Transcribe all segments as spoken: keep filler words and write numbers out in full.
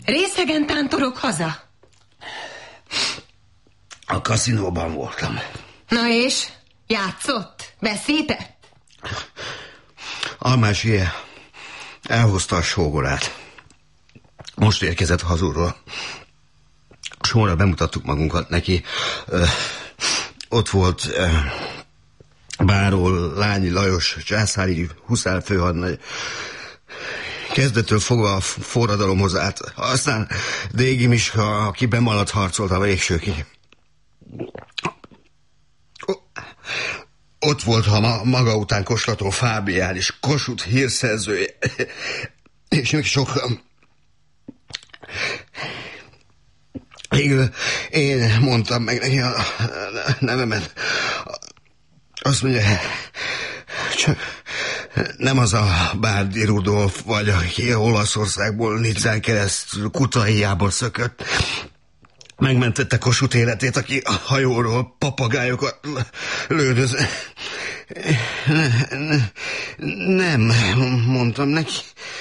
Részegen tántorok haza? A kaszinóban voltam. Na és? Játszott? Veszített? Almási elhozta a sógorát. Most érkezett hazulról. Sorra bemutattuk magunkat neki. Ö, ott volt ö, Báró Lányi Lajos császári huszárfőhadnagy. Kezdettől fogva a forradalomhoz állt. Aztán Dégi Miska, aki bemaladt, harcolt a végsőkig. Ott volt ha maga után Koslató Fábián is, Kossuth hírszerzője. És még sokan. Végül én mondtam meg neki a nevemet. Azt mondja, csak nem az a Bárdi Rudolf vagy, aki Olaszországból Nizzán keresztül Kutaiából szökött. Megmentette Kossuth életét, aki a hajóról papagájokat lődöz. Ne, ne, nem, mondtam neki.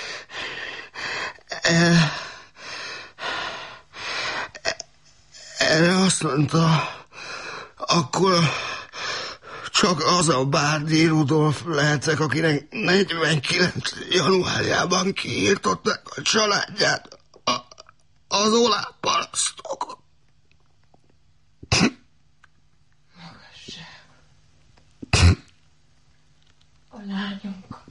Erre azt mondta, akkor csak az a Bárdi Rudolf lehetek, akinek negyvenkilenc januárjában kiírtották a családját a, az olá parasztokon. Magasság. A lányunkat.